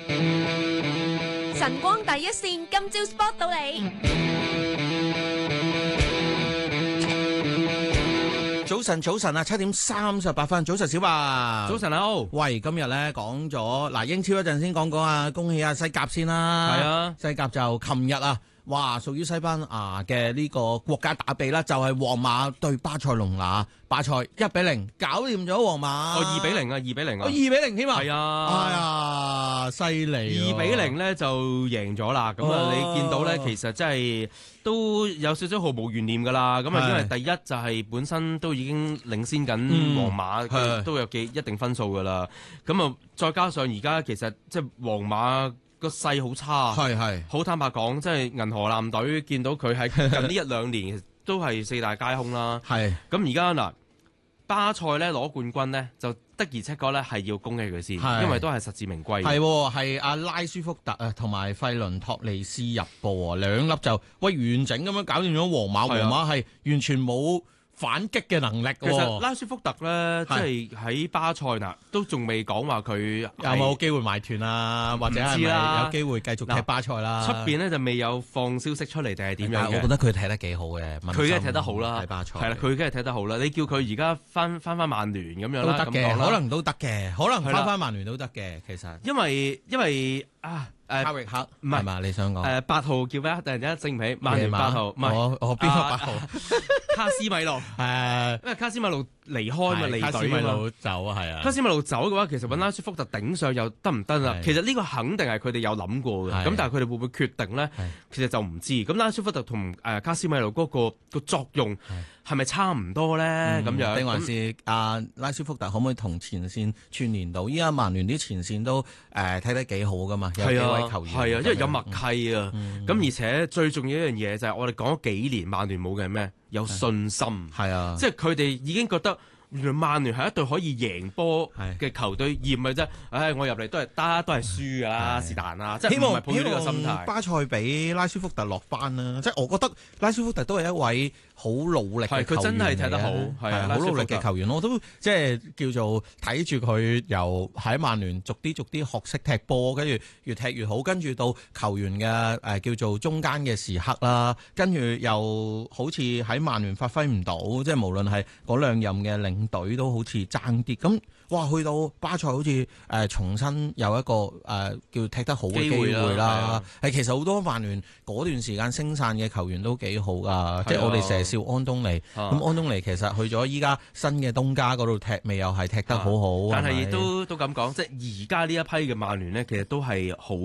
晨光第一線，今朝 spot 到你。 早晨啊，7:38，早晨小白。 早晨好。 喂，今日咧講咗嗱英超一陣先講啊，恭喜啊西甲先啦。 係啊， 西甲就琴日啊，哇，屬於西班牙嘅呢個國家打比啦，就係皇馬對巴塞隆拿，巴塞1-0搞掂咗皇馬。 2-0啊，2-0啊 ，2-0添啊。 係啊， 哎呀，犀利 ！2-0咧就贏咗啦。咁啊，你見到咧，其實真係都有少少毫無懸念噶啦。咁啊，因為第一就係本身都已經領先緊皇馬，都有一定分數噶啦。咁啊，再加上而家其實即係皇馬個勢好差， 係好坦白講，即係銀河艦隊見到佢喺近呢1-2年都係四大皆空啦。 係咁而家嗱，巴塞咧攞冠軍咧，就的而且確咧係要恭喜佢先，因為都係實至名歸。 係阿拉舒福特啊，同埋費倫托利斯入波2粒就完整咁樣搞掂咗皇馬。皇馬係完全冇反擊嘅能力。 其實拉舒福特咧，即係喺巴塞嗱，都仲未講話佢有冇機會買斷啊，或者係咪有機會繼續踢巴塞啦？ 出邊咧就未有放消息出嚟定係點樣嘅？ 我覺得佢踢得幾好嘅， 佢梗係踢得好啦， 喺巴塞係啦，佢梗係踢得好啦。你叫佢而家翻曼聯咁樣都得嘅，可能都得嘅，可能翻曼聯都得嘅。其實因為啊。 卡域克唔係嘛？你想講 8號叫咩？突然間醒唔起，曼聯8號，唔係我邊個8號？ 卡斯米路因為卡斯米路離開嘛，離隊卡斯米路走啊，係啊。 卡斯米路走嘅話，其實揾拉舒福特頂上又得唔得啊？其實呢個肯定係佢哋有諗過嘅，咁但係佢哋會唔會決定咧？其實就唔知。咁拉舒福特同卡斯米路嗰個作用係咪差唔多咧？咁樣定還是拉舒福特可唔可以同前線串連到？依家曼聯啲前線都睇得幾好噶嘛，有幾位球員係啊，因為有默契啊。咁而且最重要一樣嘢就係我哋講咗幾年曼聯冇嘅係咩？有信心。 係啊， 即係佢哋已經覺得原來曼聯係一隊可以贏波嘅球隊，而唔係啫。我入嚟都係輸噶啦，是但啦。即係唔係抱住呢個心態。 巴塞俾拉舒福特落班啦，即係我覺得拉舒福特都係一位好努力嘅球員嚟嘅。 佢真係踢得好，係好努力嘅球員。我都即係叫做睇住佢由喺曼聯逐啲學識踢波，跟住越踢越好，跟住到球員嘅叫做中間嘅時刻啦，跟住又好似喺曼聯發揮唔到，即係無論係嗰兩任嘅領隊都好似爭啲咁。哇！去到巴塞好似重新有一個叫踢得好嘅機會啦。其實好多曼聯嗰段時間升散嘅球員都幾好噶，即係我哋成日笑安東尼。咁安東尼其實去咗依家新嘅東家嗰度踢，未又係踢得好好。 但係亦都咁講，即係而家呢一批嘅曼聯呢，其實都係好